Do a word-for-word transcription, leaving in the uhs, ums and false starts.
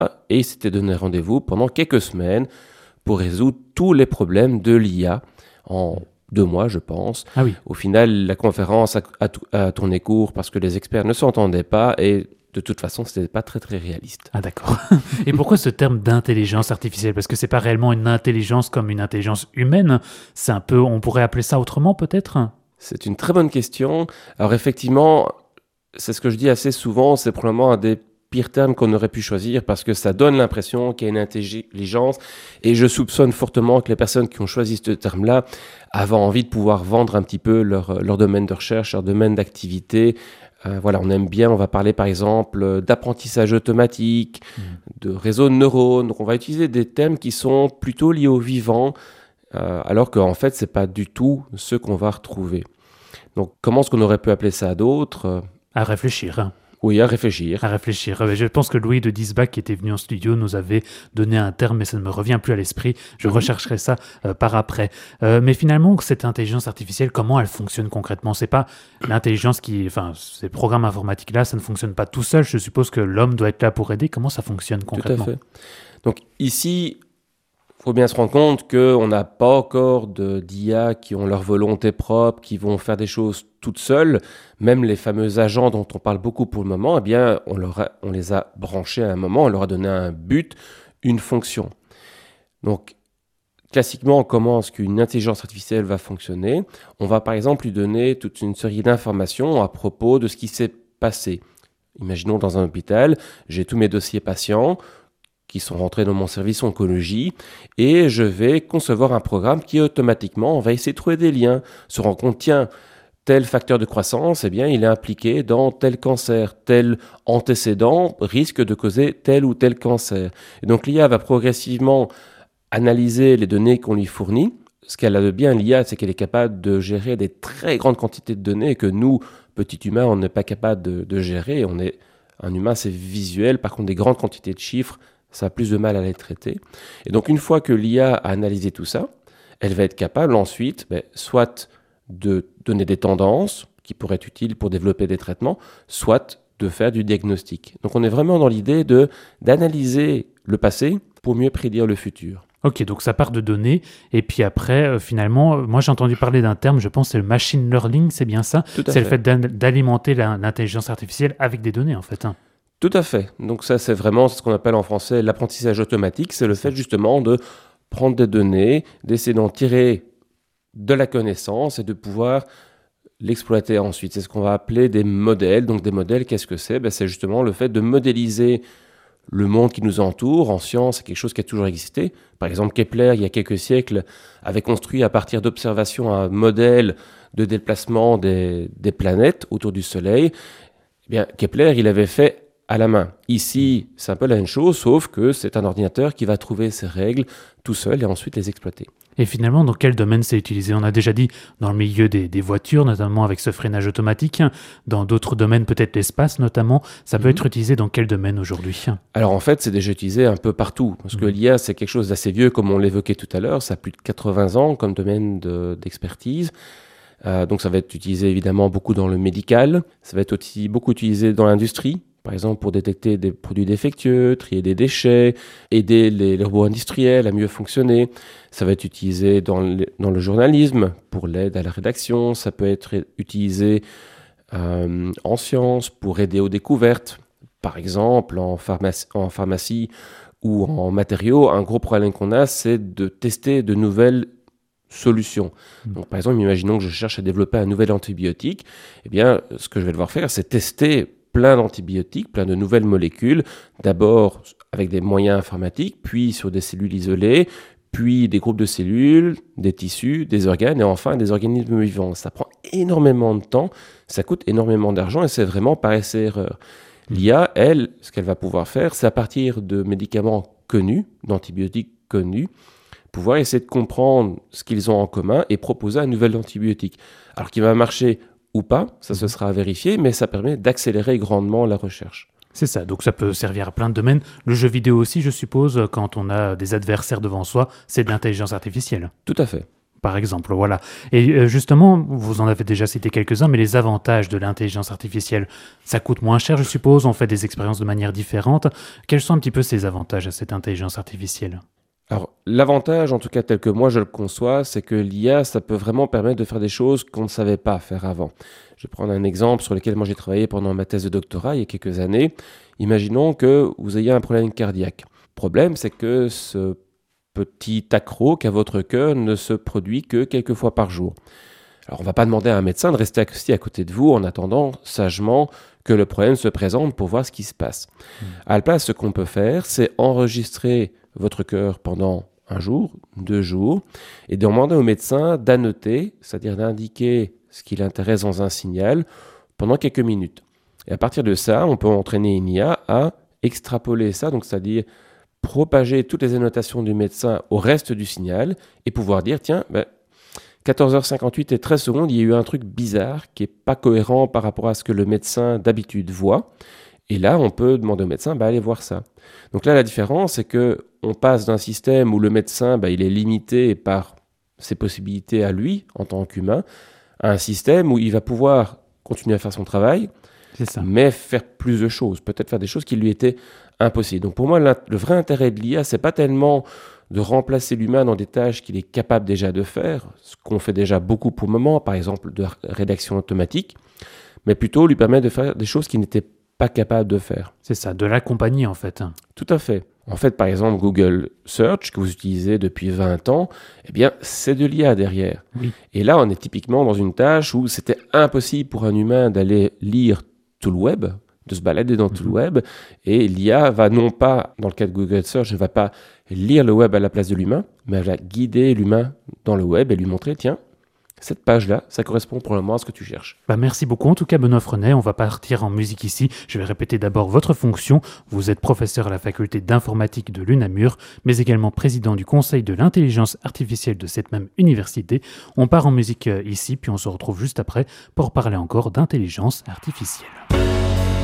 et il s'était donné rendez-vous pendant quelques semaines pour résoudre tous les problèmes de l'I A en deux mois, je pense. Ah oui. Au final, la conférence a, a, a tourné court parce que les experts ne s'entendaient pas et de toute façon, ce n'était pas très très réaliste. Ah d'accord. Et pourquoi ce terme d'intelligence artificielle ? Parce que c'est pas réellement une intelligence comme une intelligence humaine. C'est un peu, on pourrait appeler ça autrement peut-être ? C'est une très bonne question. Alors effectivement, c'est ce que je dis assez souvent, c'est probablement un des pires termes qu'on aurait pu choisir parce que ça donne l'impression qu'il y a une intelligence et je soupçonne fortement que les personnes qui ont choisi ce terme-là avaient envie de pouvoir vendre un petit peu leur, leur domaine de recherche, leur domaine d'activité. Euh, voilà, on aime bien, on va parler par exemple d'apprentissage automatique, mmh. de réseau de neurones. Donc on va utiliser des thèmes qui sont plutôt liés au vivant, euh, alors qu'en fait, ce n'est pas du tout ce qu'on va retrouver. Donc comment est-ce qu'on aurait pu appeler ça d'autre ? À réfléchir. Oui, à réfléchir. À réfléchir. Je pense que Louis de Disbach, qui était venu en studio, nous avait donné un terme, mais ça ne me revient plus à l'esprit. Je mmh. rechercherai ça euh, par après. Euh, mais finalement, cette intelligence artificielle, comment elle fonctionne concrètement ? C'est pas l'intelligence qui... Enfin, ces programmes informatiques-là, ça ne fonctionne pas tout seul. Je suppose que l'homme doit être là pour aider. Comment ça fonctionne concrètement ? Tout à fait. Donc ici... Il faut bien se rendre compte qu'on n'a pas encore de, d'I A qui ont leur volonté propre, qui vont faire des choses toutes seules. Même les fameux agents dont on parle beaucoup pour le moment, eh bien, on, leur a, on les a branchés à un moment, on leur a donné un but, une fonction. Donc, classiquement, comment est-ce qu'une intelligence artificielle va fonctionner ? On va par exemple lui donner toute une série d'informations à propos de ce qui s'est passé. Imaginons dans un hôpital, j'ai tous mes dossiers patients, qui sont rentrés dans mon service oncologie, et je vais concevoir un programme qui automatiquement va essayer de trouver des liens, se rend compte, tiens, tel facteur de croissance, eh bien, il est impliqué dans tel cancer, tel antécédent risque de causer tel ou tel cancer. Et donc l'I A va progressivement analyser les données qu'on lui fournit. Ce qu'elle a de bien, l'I A, c'est qu'elle est capable de gérer des très grandes quantités de données que nous, petits humains, on n'est pas capable de, de gérer. On est, un humain, c'est visuel, par contre, des grandes quantités de chiffres, ça a plus de mal à les traiter. Et donc, une fois que l'I A a analysé tout ça, elle va être capable ensuite, ben, soit de donner des tendances qui pourraient être utiles pour développer des traitements, soit de faire du diagnostic. Donc, on est vraiment dans l'idée de, d'analyser le passé pour mieux prédire le futur. Ok, donc ça part de données, et puis après, euh, finalement, euh, moi j'ai entendu parler d'un terme, je pense c'est le machine learning, c'est bien ça ? Tout à c'est fait. le fait d'alimenter la, l'intelligence artificielle avec des données, en fait. Hein. Tout à fait. Donc ça, c'est vraiment ce qu'on appelle en français l'apprentissage automatique. C'est le fait justement de prendre des données, d'essayer d'en tirer de la connaissance et de pouvoir l'exploiter ensuite. C'est ce qu'on va appeler des modèles. Donc des modèles, qu'est-ce que c'est ? Ben, c'est justement le fait de modéliser le monde qui nous entoure. En science, c'est quelque chose qui a toujours existé. Par exemple, Kepler, il y a quelques siècles, avait construit à partir d'observations un modèle de déplacement des, des planètes autour du Soleil. Eh bien, Kepler, il avait fait à la main. Ici, c'est un peu la même chose, sauf que c'est un ordinateur qui va trouver ses règles tout seul et ensuite les exploiter. Et finalement, dans quel domaine c'est utilisé ? On a déjà dit dans le milieu des, des voitures, notamment avec ce freinage automatique. Dans d'autres domaines, peut-être l'espace notamment. Ça peut mmh. être utilisé dans quel domaine aujourd'hui ? Alors en fait, c'est déjà utilisé un peu partout. Parce mmh. que l'I A, c'est quelque chose d'assez vieux, comme on l'évoquait tout à l'heure. Ça a plus de quatre-vingts ans comme domaine de, d'expertise. Euh, donc ça va être utilisé évidemment beaucoup dans le médical. Ça va être aussi beaucoup utilisé dans l'industrie. Par exemple, pour détecter des produits défectueux, trier des déchets, aider les, les robots industriels à mieux fonctionner. Ça va être utilisé dans le, dans le journalisme, pour l'aide à la rédaction. Ça peut être utilisé euh, en sciences, pour aider aux découvertes. Par exemple, en pharmacie, en pharmacie ou en matériaux, un gros problème qu'on a, c'est de tester de nouvelles solutions. Donc, par exemple, imaginons que je cherche à développer un nouvel antibiotique. Eh bien, ce que je vais devoir faire, c'est tester plein d'antibiotiques, plein de nouvelles molécules, d'abord avec des moyens informatiques, puis sur des cellules isolées, puis des groupes de cellules, des tissus, des organes et enfin des organismes vivants. Ça prend énormément de temps, ça coûte énormément d'argent et c'est vraiment par essai-erreur. L'I A, elle, ce qu'elle va pouvoir faire, c'est à partir de médicaments connus, d'antibiotiques connus, pouvoir essayer de comprendre ce qu'ils ont en commun et proposer un nouvel antibiotique. Alors qu'il va marcher ou pas, ça se sera à vérifier, mais ça permet d'accélérer grandement la recherche. C'est ça, donc ça peut servir à plein de domaines. Le jeu vidéo aussi, je suppose, quand on a des adversaires devant soi, c'est de l'intelligence artificielle. Tout à fait. Par exemple, voilà. Et euh, justement, vous en avez déjà cité quelques-uns, mais les avantages de l'intelligence artificielle, ça coûte moins cher, je suppose, on fait des expériences de manière différente. Quels sont un petit peu ces avantages à cette intelligence artificielle? Alors, l'avantage, en tout cas tel que moi je le conçois, c'est que l'I A, ça peut vraiment permettre de faire des choses qu'on ne savait pas faire avant. Je vais prendre un exemple sur lequel moi j'ai travaillé pendant ma thèse de doctorat il y a quelques années. Imaginons que vous ayez un problème cardiaque. Le problème, c'est que ce petit accroc qu'a votre cœur ne se produit que quelques fois par jour. Alors, on ne va pas demander à un médecin de rester assis à côté de vous en attendant sagement que le problème se présente pour voir ce qui se passe. Mmh. À la place, ce qu'on peut faire, c'est enregistrer votre cœur pendant un jour, deux jours, et demander au médecin d'annoter, c'est-à-dire d'indiquer ce qui l'intéresse dans un signal pendant quelques minutes. Et à partir de ça, on peut entraîner une I A à extrapoler ça, donc c'est-à-dire propager toutes les annotations du médecin au reste du signal et pouvoir dire, tiens, ben, quatorze heures cinquante-huit et treize secondes, il y a eu un truc bizarre qui n'est pas cohérent par rapport à ce que le médecin d'habitude voit. Et là, on peut demander au médecin, bah, allez voir ça. Donc là, la différence, c'est qu'on passe d'un système où le médecin, bah, il est limité par ses possibilités à lui, en tant qu'humain, à un système où il va pouvoir continuer à faire son travail, c'est ça. Mais faire plus de choses, peut-être faire des choses qui lui étaient impossibles. Donc pour moi, le vrai intérêt de l'I A, c'est pas tellement de remplacer l'humain dans des tâches qu'il est capable déjà de faire, ce qu'on fait déjà beaucoup pour le moment, par exemple de rédaction automatique, mais plutôt lui permettre de faire des choses qu'il n'était pas capable de faire. C'est ça, de l'accompagner en fait. Tout à fait. En fait, par exemple, Google Search, que vous utilisez depuis vingt ans, eh bien, c'est de l'I A derrière. Oui. Et là, on est typiquement dans une tâche où c'était impossible pour un humain d'aller lire tout le web, de se balader dans mm-hmm. tout le web, et l'I A va non pas, dans le cas de Google Search, ne va pas lire le web à la place de l'humain, mais elle va guider l'humain dans le web et lui montrer, tiens, cette page-là, ça correspond pour le moment à ce que tu cherches. Bah merci beaucoup. En tout cas, Benoît Frenet, on va partir en musique ici. Je vais répéter d'abord votre fonction. Vous êtes professeur à la faculté d'informatique de l'UNAMUR, mais également président du conseil de l'intelligence artificielle de cette même université. On part en musique ici, puis on se retrouve juste après pour parler encore d'intelligence artificielle.